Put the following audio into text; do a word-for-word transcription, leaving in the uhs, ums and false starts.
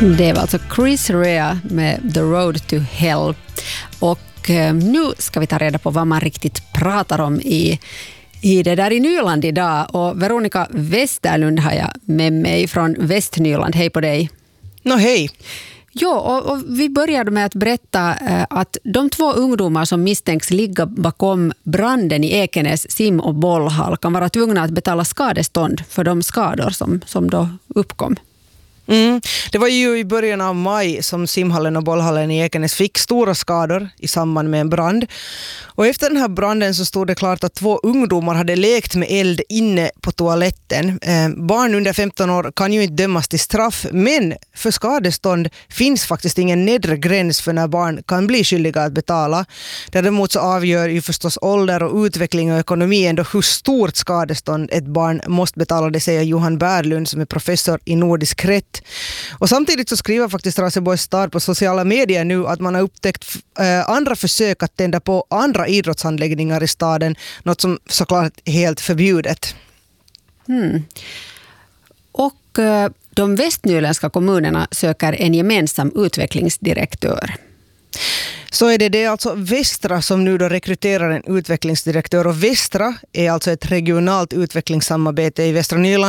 Det var alltså Chris Rea med The Road to Hell. Och eh, nu ska vi ta reda på vad man riktigt pratar om i, i det där i Nyland idag. Och Veronica Westerlund har jag med mig från Västnyland. Hej på dig. Nå, hej. Ja, och, och vi började med att berätta eh, att de två ungdomar som misstänks ligga bakom branden i Ekenäs sim- och bollhall kan vara tvungna att betala skadestånd för de skador som, som då uppkom. Mm. Det var ju i början av maj som simhallen och bollhallen i Ekenäs fick stora skador i samband med en brand. Och efter den här branden så stod det klart att två ungdomar hade lekt med eld inne på toaletten. Eh, barn under femton år kan ju inte dömas till straff, men för skadestånd finns faktiskt ingen nedre gräns för när barn kan bli skyldiga att betala. Däremot så avgör ju förstås ålder och utveckling och ekonomi ändå hur stort skadestånd ett barn måste betala, det säger Johan Berglund som är professor i nordisk rätt. Och samtidigt så skriver faktiskt Raseborgs stad på sociala medier nu att man har upptäckt eh, andra försök att tända på andra idrottsanläggningar i staden, något som såklart är helt förbjudet. Mm. Och eh, de västnyländska kommunerna söker en gemensam utvecklingsdirektör. Så är det, det är alltså Västra som nu då rekryterar en utvecklingsdirektör, och Västra är alltså ett regionalt utvecklingssamarbete i Västra Nyland